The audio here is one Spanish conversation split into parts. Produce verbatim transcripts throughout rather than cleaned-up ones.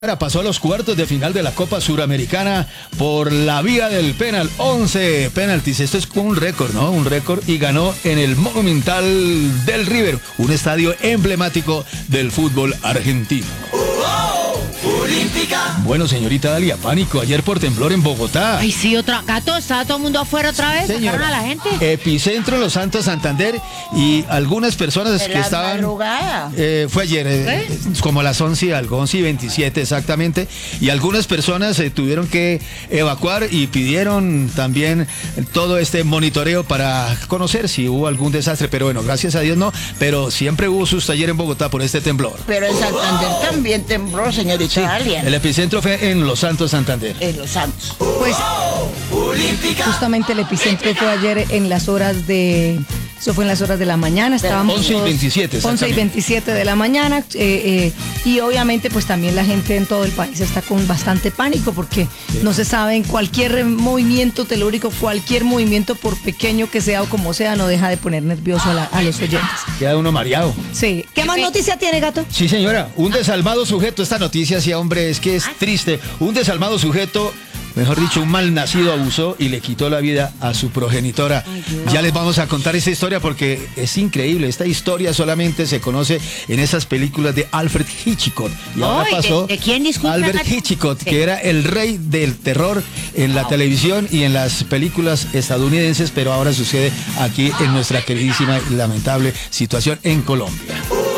Ahora pasó a los cuartos de final de la Copa Suramericana por la vía del penal. once penaltis. Esto es un récord, ¿no? Un récord. Y ganó en el Monumental del River, un estadio emblemático del fútbol argentino. Olímpica. Bueno, señorita Dalia, pánico ayer por temblor en Bogotá. Ay, sí, otra. Gato, ¿estaba todo el mundo afuera otra vez? Señora, ¿Sacaron a la gente? Epicentro en Los Santos, Santander, y algunas personas De que la estaban... madrugada. Eh, fue ayer, eh, ¿Eh? como a las once y algo, once y veintisiete exactamente, y algunas personas eh, tuvieron que evacuar y pidieron también todo este monitoreo para conocer si hubo algún desastre, pero bueno, gracias a Dios no, pero siempre hubo susto ayer en Bogotá por este temblor. Pero en Santander también tembló, señorita Sí, Dalia. el epicentro fue en Los Santos, Santander. En Los Santos. Pues justamente el epicentro fue ayer en las horas de... Eso fue en las horas de la mañana, estábamos once y todos- veintisiete, once y exactamente. veintisiete de la mañana, eh, eh, y obviamente pues también la gente en todo el país está con bastante pánico porque no se sabe, en cualquier movimiento telúrico, cualquier movimiento por pequeño que sea o como sea, no deja de poner nervioso a, la- a los oyentes. Queda uno mareado. Sí. ¿Qué más noticia tiene, Gato? Sí, señora, un desalmado sujeto, esta noticia, sí, hombre, es que es triste. Un desalmado sujeto, mejor dicho, un malnacido abusó y le quitó la vida a su progenitora. Ya les vamos a contar esta historia porque es increíble. Esta historia solamente se conoce en esas películas de Alfred Hitchcock. Y ahora Ay, ¿de- pasó de quién, disculpa, Albert Nati? Hitchcock, Sí. que era el rey del terror en la televisión y en las películas estadounidenses, pero ahora sucede aquí en nuestra queridísima y lamentable situación en Colombia.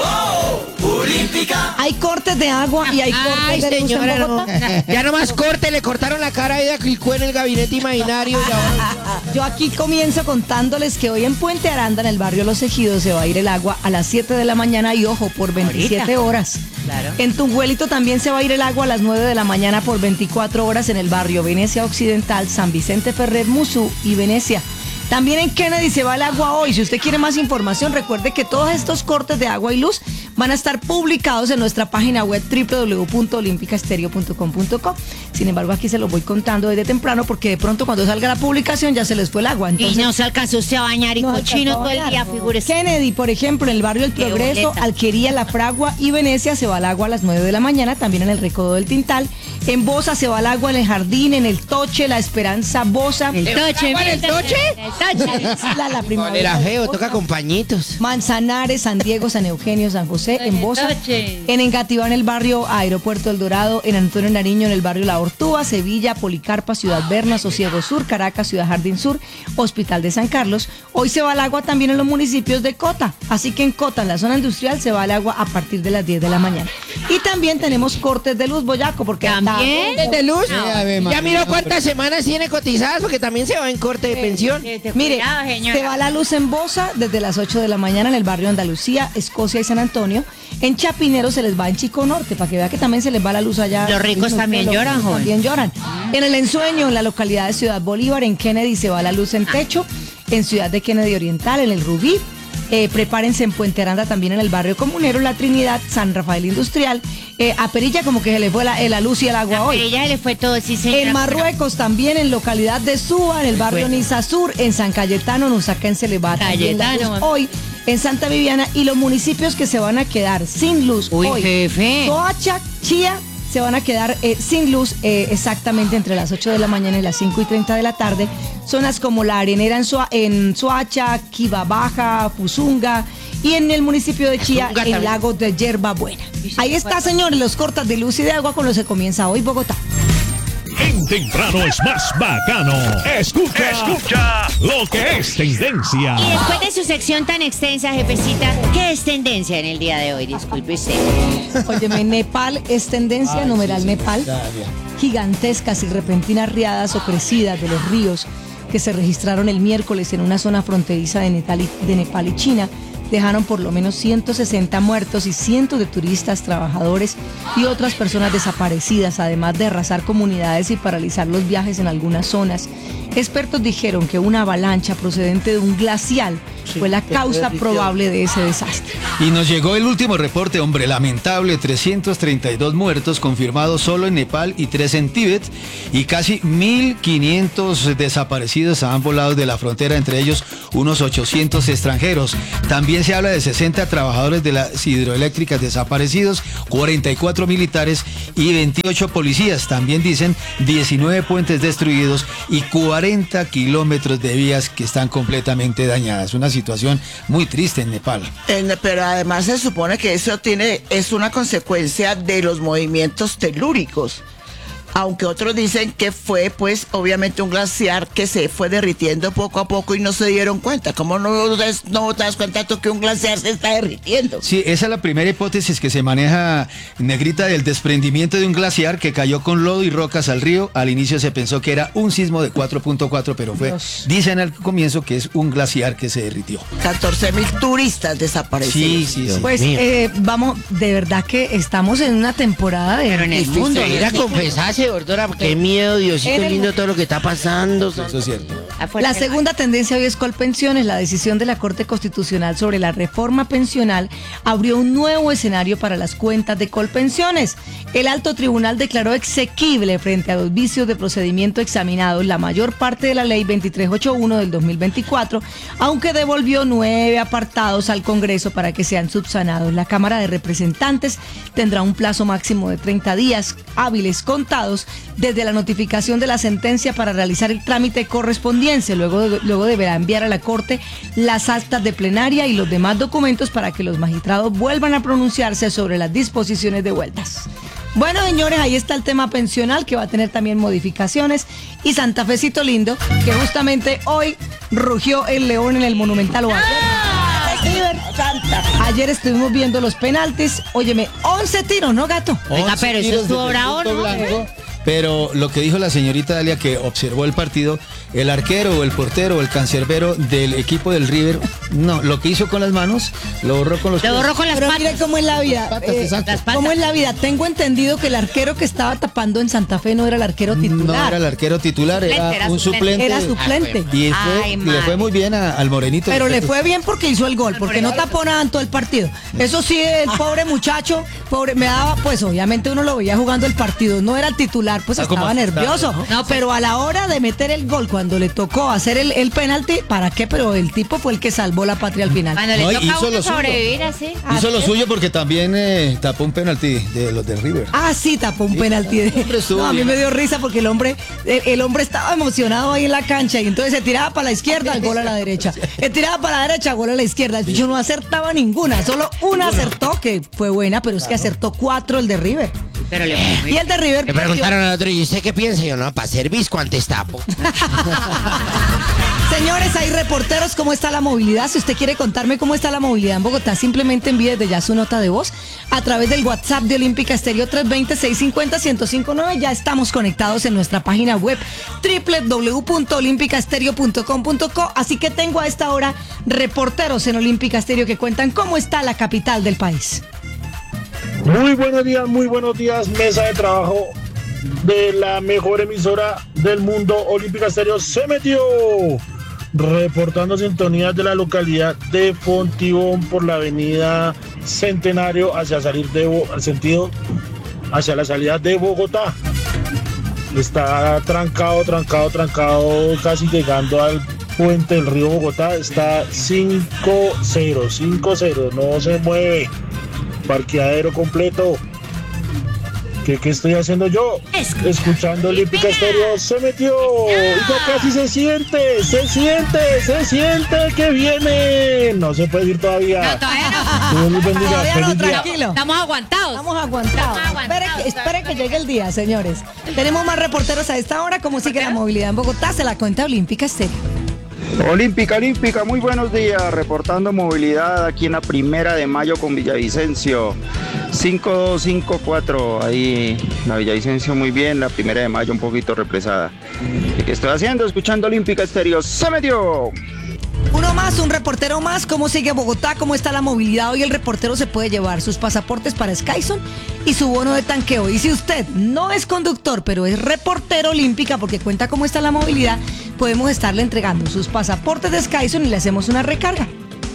Hay cortes de agua y hay cortes Ay, de luz señora, en no. Bogotá. Ya nomás corte, le cortaron la cara y ella clicó en el gabinete imaginario y ahora... Yo aquí comienzo contándoles que hoy en Puente Aranda, en el barrio Los Ejidos, se va a ir el agua a las siete de la mañana y ojo, por veintisiete Ahorita. horas. Claro. En Tunjuelito también se va a ir el agua a las nueve de la mañana por veinticuatro horas en el barrio Venecia Occidental, San Vicente Ferrer, Musú y Venecia. También en Kennedy se va el agua hoy. Si usted quiere más información, recuerde que todos estos cortes de agua y luz van a estar publicados en nuestra página web doble u doble u doble u punto olímpica estéreo punto com punto co. Sin embargo, aquí se los voy contando desde temprano porque de pronto cuando salga la publicación ya se les fue el agua. Entonces, Y no se alcanzó usted a bañar y no cochino alcanzó a todo el bañar. día, figúrese. Kennedy, por ejemplo, en el barrio El Qué Progreso, boleta. Alquería, La Fragua y Venecia se va el agua a las nueve de la mañana, también en el Recodo del Tintal. En Bosa se va el agua en el Jardín, en el Toche, La Esperanza, Bosa. El toche, agua en el mira, toche? El toche. La, la primavera. Era feo, toca con pañitos. Manzanares, San Diego, San Eugenio, San José, en Bosa, Toche. en Engativá, en el barrio Aeropuerto El Dorado, en Antonio Nariño, en el barrio La Ortúa, Sevilla, Policarpa, Ciudad Berna, Sosiego Sur, Caracas, Ciudad Jardín Sur, Hospital de San Carlos. Hoy se va el agua también en los municipios de Cota, así que en Cota, en la zona industrial, se va el agua a partir de las diez de la mañana. Y también tenemos cortes de luz, Boyaco, porque ¿También? está- ¿De luz? Ave Ya María, miró cuántas semanas tiene cotizadas porque también se va en corte de pensión. Mire, Cuidado, señora. se va la luz en Bosa desde las ocho de la mañana en el barrio Andalucía, Escocia y San Antonio. En Chapinero se les va en Chico Norte, para que vea que también se les va la luz allá. Los ricos también Los lloran, ricos joven. También lloran. En el Ensueño, en la localidad de Ciudad Bolívar, en Kennedy se va la luz en Techo, en Ciudad de Kennedy Oriental, en el Rubí. Eh, prepárense en Puente Aranda también en el barrio Comunero, La Trinidad, San Rafael Industrial. Eh, a Perilla como que se le fue la, eh, la luz y el agua hoy. Ella le fue todo, sí, señora. En Marruecos también, en localidad de Suba, en el barrio Bueno. Niza Sur, en San Cayetano, en Usaquén se le va también la Cayetano. luz hoy, en Santa Viviana, y los municipios que se van a quedar sin luz Uy, hoy. jefe. Soacha, Chía, se van a quedar eh, sin luz eh, exactamente entre las ocho de la mañana y las cinco y treinta de la tarde. Zonas como La Arenera en, Soa- en Soacha, Quiva Baja, Fusunga, y en el municipio de Chía, Fusunga en también. Lago de Yerba Buena. Ahí está, señores, los cortes de luz y de agua con los que comienza hoy Bogotá. En temprano es más bacano. Escucha, escucha lo que es tendencia. Y después de su sección tan extensa, jefecita, ¿qué es tendencia en el día de hoy? Disculpe usted. Óyeme, Nepal es tendencia, Ay, numeral sí, sí. Nepal. Ya, ya. Gigantescas y repentinas riadas o crecidas de los ríos que se registraron el miércoles en una zona fronteriza de Nepal y, de Nepal y China dejaron por lo menos ciento sesenta muertos y cientos de turistas, trabajadores y otras personas desaparecidas, además de arrasar comunidades y paralizar los viajes en algunas zonas. Expertos dijeron que una avalancha procedente de un glacial Sí, fue la que causa derritió. probable de ese desastre. Y nos llegó el último reporte, hombre, lamentable, trescientos treinta y dos muertos confirmados solo en Nepal y tres en Tíbet, y casi mil quinientos desaparecidos a ambos lados de la frontera, entre ellos unos ochocientos extranjeros. También se habla de sesenta trabajadores de las hidroeléctricas desaparecidos, cuarenta y cuatro militares y veintiocho policías. También dicen diecinueve puentes destruidos y cuarenta kilómetros de vías que están completamente dañadas. Una situación muy triste en Nepal. En- pero además se supone que eso tiene, es una consecuencia de los movimientos telúricos. Aunque otros dicen que fue, pues, obviamente un glaciar que se fue derritiendo poco a poco y no se dieron cuenta. ¿Cómo no, des- no te das cuenta tú que un glaciar se está derritiendo? Sí, esa es la primera hipótesis que se maneja, Negrita, del desprendimiento de un glaciar que cayó con lodo y rocas al río. Al inicio se pensó que era un sismo de cuatro punto cuatro, pero fue, Dios. dicen al comienzo que es un glaciar que se derritió. catorce mil turistas desaparecidos. Sí, sí, sí. Pues mío. eh, vamos, de verdad que estamos en una temporada de... Pero en el difícil. mundo. Ir a confesarse, doctora, qué miedo, Diosito En el- lindo, todo lo que está pasando. Eso es cierto. La segunda tendencia hoy es Colpensiones. La decisión de la Corte Constitucional sobre la reforma pensional abrió un nuevo escenario para las cuentas de Colpensiones. El alto tribunal declaró exequible frente a los vicios de procedimiento examinados la mayor parte de la ley veintitrés ochenta y uno del dos mil veinticuatro, aunque devolvió nueve apartados al Congreso para que sean subsanados. La Cámara de Representantes tendrá un plazo máximo de treinta días hábiles contados desde la notificación de la sentencia para realizar el trámite correspondiente. Luego, luego deberá enviar a la Corte las actas de plenaria y los demás documentos para que los magistrados vuelvan a pronunciarse sobre las disposiciones devueltas. Bueno, señores, ahí está el tema pensional, que va a tener también modificaciones. Y Santa Fecito lindo, que justamente hoy rugió el león en el Monumental. O ayer. Santa. Ayer estuvimos viendo los penaltis. Óyeme, once tiros, ¿no, gato? Venga, once pero eso tiros estuvo desde el bravo, punto ¿no? blanco. Pero lo que dijo la señorita Dalia, que observó el partido, el arquero o el portero o el cancerbero del equipo del River, no, lo que hizo con las manos, lo borró con los Lo pies. borró con las Pero patas. mire cómo es la vida. Patas, eh, exacto. Las patas. ¿Cómo es la vida? Tengo entendido que el arquero que estaba tapando en Santa Fe no era el arquero titular. No era el arquero titular, Suplente, era era un suplente. suplente. Era suplente. Y fue- Ay, le madre. fue muy bien a- al morenito. Pero le fue bien porque hizo el gol, porque no tapó nada en todo el partido. Eso sí, el pobre muchacho, pobre, me daba, pues obviamente uno lo veía jugando el partido, no era el titular, pues Ah, como estaba asustado, nervioso. ¿no? No, pero a la hora de meter el gol, cuando le tocó hacer el, el penalti, ¿para qué? Pero el tipo fue el que salvó la patria al final. Cuando le No, y toca a hizo uno lo suyo. sobrevivir así. Hizo lo suyo porque también eh, tapó un penalti de los del River. Ah, sí, tapó un Sí, penalti. el hombre estuvo No, a mí bien. me dio risa porque el hombre, el, el hombre estaba emocionado ahí en la cancha y entonces se tiraba para la izquierda, el gol a la derecha. Se tiraba para la derecha, gol a la izquierda. Yo no acertaba ninguna, solo una acertó, que fue buena, pero es que acertó cuatro el de River. Pero le fue muy Y el de River. Le preguntaron al otro, ¿y usted qué piensa? Y yo, no, para ser visco antes tapo. Señores, hay reporteros, ¿cómo está la movilidad? Si usted quiere contarme cómo está la movilidad en Bogotá, simplemente envíe desde ya su nota de voz a través del WhatsApp de Olímpica Estéreo tres dos cero, seis cinco cero, uno cero cinco nueve. Ya estamos conectados en nuestra página web doble u doble u doble u punto olímpica estéreo punto com punto co. Así que tengo a esta hora reporteros en Olímpica Estéreo que cuentan cómo está la capital del país. Muy buenos días, muy buenos días, mesa de trabajo de la mejor emisora del mundo, Olímpica Estéreo se metió, reportando sintonías de la localidad de Fontibón por la avenida Centenario hacia salir de Bo- al sentido hacia la salida de Bogotá. Está trancado, trancado, trancado, casi llegando al puente del río Bogotá. Está cinco cero, cinco cero, no se mueve. Parqueadero completo. ¿Qué, qué estoy haciendo yo? Escucha. Escuchando Olímpica Estéreo se metió. Y ya casi se siente, se siente, se siente que viene. No se puede ir todavía. No, todavía no. Dios los bendiga. Todavía no, Feliz día. tranquilo. Estamos aguantados. Estamos aguantados. Estamos aguantados. Espere que, espere que llegue el día, señores. Tenemos más reporteros a esta hora. ¿Cómo sigue la movilidad en Bogotá? Se la cuenta Olímpica Estéreo. Olímpica, Olímpica, muy buenos días, reportando movilidad aquí en la primera de mayo con Villavicencio, cinco dos cinco cuatro, ahí la Villavicencio muy bien, la primera de mayo un poquito represada. ¿Y qué estoy haciendo? Escuchando Olímpica Estéreo, ¡se metió! Uno más, un reportero más. ¿Cómo sigue Bogotá? ¿Cómo está la movilidad? Hoy el reportero se puede llevar sus pasaportes para Skyson y su bono de tanqueo. Y si usted no es conductor, pero es reportero Olímpica porque cuenta cómo está la movilidad, podemos estarle entregando sus pasaportes de Skyson y le hacemos una recarga.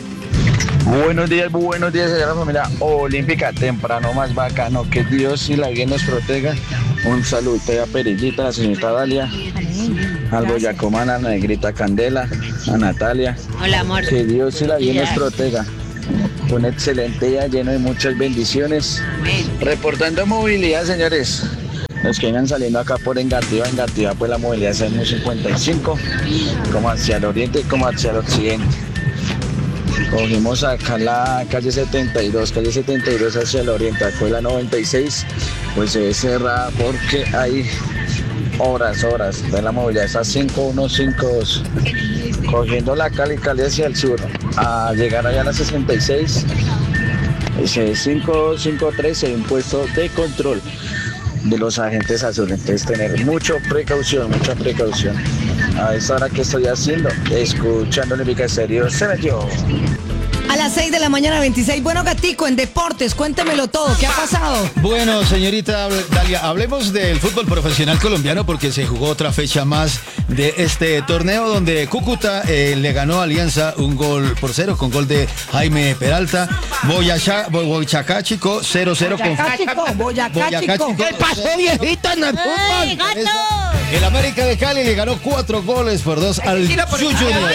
Buenos días, buenos días, señora familia olímpica, temprano más bacano, que Dios y la bien nos proteja. Un saludo a Perillita, a la señorita Dalia, al Boyacomán, a la negrita Candela, a Natalia. Hola, amor. Que Dios y la bien nos proteja. Un excelente día lleno de muchas bendiciones. Reportando movilidad, señores. Los que vengan saliendo acá por Engativá, Engativá, pues la movilidad es el cincuenta y cinco, como hacia el oriente y como hacia el occidente. Cogimos acá la calle setenta y dos, calle setenta y dos hacia el oriente, acá la noventa y seis, pues se ve cerrada porque hay horas, horas. Entonces la movilidad está cinco uno cinco dos. Cogiendo la Cali, Cali hacia el sur, a llegar allá a la sesenta y seis, ese cinco cinco tres, hay un puesto de control de los agentes azules. Entonces tener mucha precaución, mucha precaución. A esa hora que estoy haciendo, escuchando el Olímpica Estéreo, se metió. A las seis de la mañana, veintiséis. Bueno, Gatico, en deportes, cuéntemelo todo. ¿Qué ha pasado? Bueno, señorita Dalia, hablemos del fútbol profesional colombiano porque se jugó otra fecha más de este torneo donde Cúcuta eh, le ganó a Alianza un gol por cero con gol de Jaime Peralta. Boyacá, Boyacá Chico cero cero con Boyacá Chico, Boyacá Chico. ¿Qué pasó, viejito, en el ¡Ey, fútbol? gato! El América de Cali le ganó cuatro goles por dos al Junior.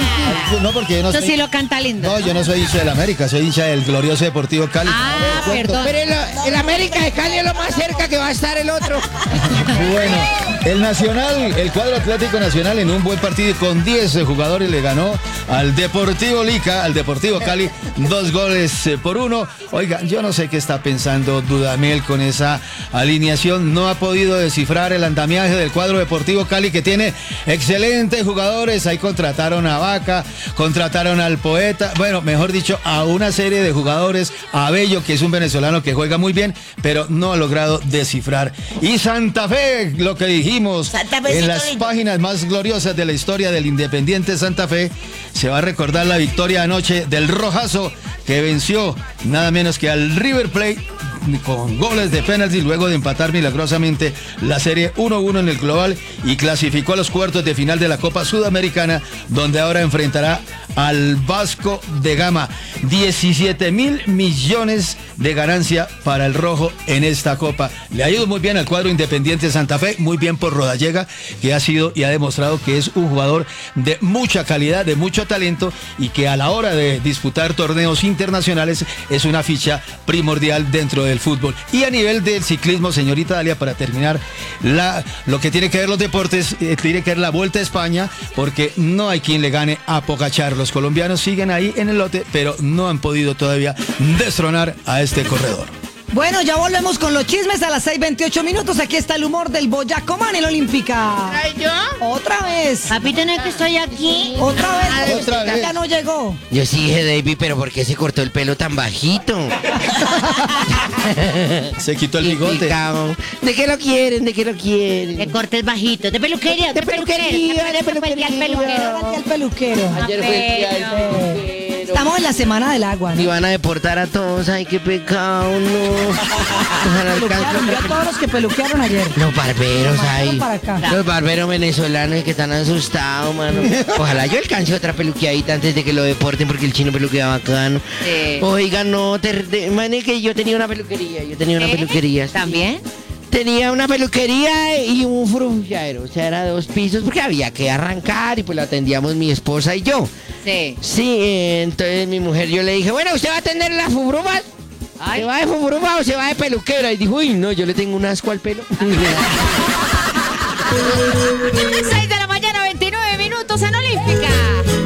No, porque yo no Eso soy, sí lo canta lindo. no, yo no soy hincha del América, soy hincha del glorioso Deportivo Cali. Ah, perdón. Pero el, el América de Cali es lo más cerca que va a estar el otro. Bueno, el Nacional, el cuadro Atlético Nacional en un buen partido y con diez jugadores le ganó al Deportivo Lica, al Deportivo Cali, dos goles eh, por uno. Oiga, yo no sé qué está pensando Dudamel con esa alineación. No ha podido descifrar el andamiaje del cuadro Deportivo Cali que tiene excelentes jugadores. Ahí contrataron a Vaca, contrataron al Poeta, bueno, mejor dicho, a una serie de jugadores, a Bello, que es un venezolano que juega muy bien, pero no ha logrado descifrar. Y Santa Fe, lo que dijimos Santa Fe, en las sí, páginas más gloriosas de la historia del Independiente Santa Fe, se va a recordar la victoria anoche del Rojazo que venció nada menos que al River Plate con goles de penalti luego de empatar milagrosamente la serie uno uno en el global y clasificó a los cuartos de final de la Copa Sudamericana, donde ahora enfrentará al Vasco de Gama. diecisiete mil millones de ganancia para el rojo en esta Copa. Le ha ido muy bien al cuadro Independiente Santa Fe, muy bien por Rodallega, que ha sido y ha demostrado que es un jugador de mucha calidad, de mucho talento y que a la hora de disputar torneos internacionales es una ficha primordial dentro del fútbol. Y a nivel del ciclismo, señorita Dalia, para terminar, la, lo que tiene que ver los deportes, eh, tiene que ver la Vuelta a España, porque no hay quien le gane a Pogačar. Los colombianos siguen ahí en el lote, pero no han podido todavía destronar a este corredor. Bueno, ya volvemos con los chismes a las seis veintiocho minutos. Aquí está el humor del Boyacomán en Olímpica. ¿Ay, yo? Otra vez. Papito, ¿no es que estoy aquí? Otra vez. Otra vez. Ya no llegó. Yo sí dije, David, pero ¿por qué se cortó el pelo tan bajito? Se quitó el bigote. Picao. ¿De qué lo quieren? ¿De qué lo quieren? De cortes bajitos, de peluquería, De peluquería, de peluquería. Al peluquero. Llévate al peluquero. Ayer fue el día del Pero- peluquero. Estamos en la semana del agua, Y ¿no? van a deportar a todos. Ay, qué pecado, no. Ojalá Peluquearon, alcance- yo a todos los que peluquearon ayer. Los barberos Los mandaron ahí. para acá. Los barberos venezolanos que están asustados, mano. Ojalá yo alcance otra peluqueadita antes de que lo deporten porque el chino peluquea bacano. Sí. Oiga, no, te, te, mane que yo tenía una peluquería. Yo tenía una ¿Eh? peluquería. sí. ¿También? Tenía una peluquería y un frunfiadero. O sea, era dos pisos porque había que arrancar y pues lo atendíamos mi esposa y yo. Sí. Sí, eh, entonces mi mujer, yo le dije, bueno, ¿usted va a atender las fubrumas? Ay. ¿Se va de fubruma o se va de peluquera? Y dijo, uy, no, yo le tengo un asco al pelo. seis de la mañana, veintinueve minutos en Olímpica.